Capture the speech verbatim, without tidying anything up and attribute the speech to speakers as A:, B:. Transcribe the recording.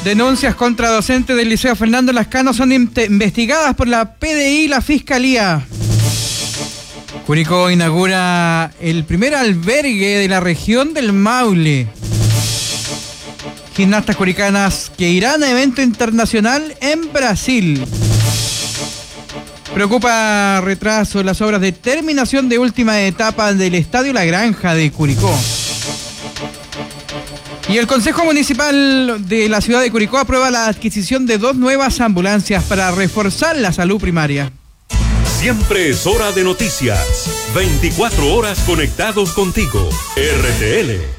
A: Denuncias contra docentes del Liceo Fernando Lascano son investigadas por la P D I y la Fiscalía. Curicó inaugura el primer albergue de la región del Maule. Gimnastas curicanas que irán a evento internacional en Brasil. Preocupa retraso en las obras de terminación de última etapa del Estadio La Granja de Curicó. Y el Consejo Municipal de la ciudad de Curicó aprueba la adquisición de dos nuevas ambulancias para reforzar la salud primaria.
B: Siempre es hora de noticias. veinticuatro horas conectados contigo. R T L.